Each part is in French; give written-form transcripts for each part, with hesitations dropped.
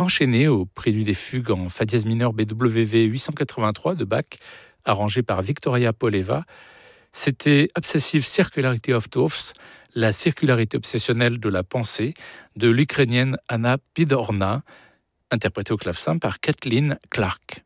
enchaîné au prélude des fugues en fa dièse mineur BWV 883 de Bach, arrangé par Victoria Poleva. C'était Obsessive Circularity of Thoughts, la circularité obsessionnelle de la pensée, de l'Ukrainienne Anna Pidorna, interprétée au clavecin par Kathleen Clark.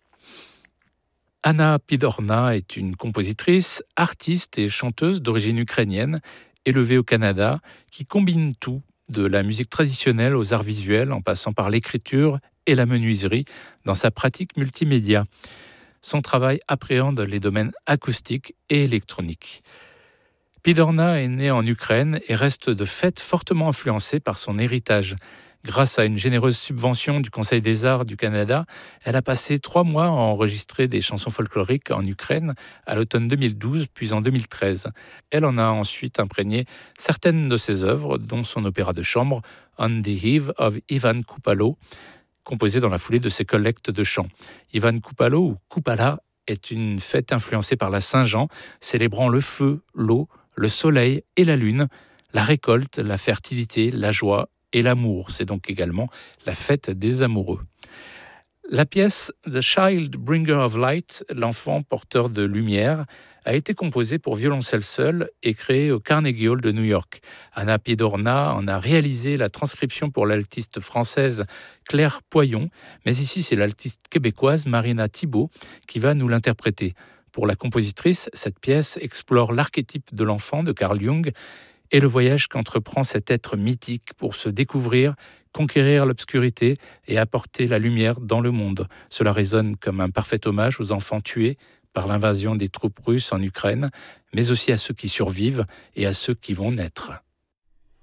Anna Pidorna est une compositrice, artiste et chanteuse d'origine ukrainienne, élevée au Canada, qui combine tout, de la musique traditionnelle aux arts visuels, en passant par l'écriture et la menuiserie, dans sa pratique multimédia. Son travail appréhende les domaines acoustiques et électroniques. Pidorna est née en Ukraine et reste de fait fortement influencée par son héritage. Grâce à une généreuse subvention du Conseil des Arts du Canada, elle a passé 3 mois à enregistrer des chansons folkloriques en Ukraine à l'automne 2012 puis en 2013. Elle en a ensuite imprégné certaines de ses œuvres, dont son opéra de chambre On the Eve of Ivan Kupalo, composé dans la foulée de ses collectes de chants. Ivan Kupalo ou Kupala est une fête influencée par la Saint-Jean, célébrant le feu, l'eau, le soleil et la lune, la récolte, la fertilité, la joie et l'amour. C'est donc également la fête des amoureux. La pièce The Child Bringer of Light, l'enfant porteur de lumière, a été composée pour violoncelle seul et créée au Carnegie Hall de New York. Anna Pidorna en a réalisé la transcription pour l'altiste française Claire Poyon, mais ici c'est l'altiste québécoise Marina Thibault qui va nous l'interpréter. Pour la compositrice, cette pièce explore l'archétype de l'enfant de Carl Jung et le voyage qu'entreprend cet être mythique pour se découvrir, conquérir l'obscurité et apporter la lumière dans le monde. Cela résonne comme un parfait hommage aux enfants tués par l'invasion des troupes russes en Ukraine, mais aussi à ceux qui survivent et à ceux qui vont naître.